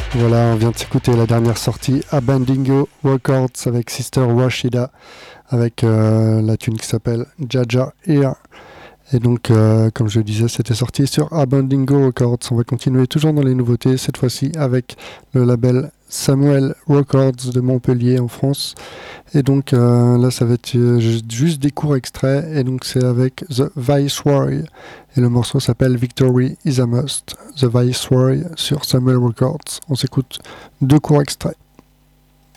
Voilà, on vient de s'écouter la dernière sortie Abandingo Records avec Sister Rashida avec la tune qui s'appelle Jaja Here. Et donc, comme je le disais, c'était sorti sur Abandingo Records. On va continuer toujours dans les nouveautés, cette fois-ci avec le label Samuel Records de Montpellier en France. Et donc là, ça va être juste des courts extraits. Et donc, c'est avec The Viceroy. Et le morceau s'appelle Victory is a Must. The Viceroy sur Samuel Records. On s'écoute deux courts extraits.